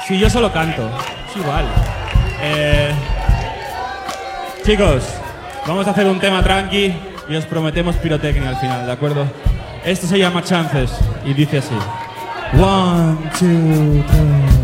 Sí, yo solo canto. Es igual. Chicos, vamos a hacer un tema tranqui y os prometemos pirotecnia al final, ¿de acuerdo? Esto se llama Chances y dice así. 1, 2, 3.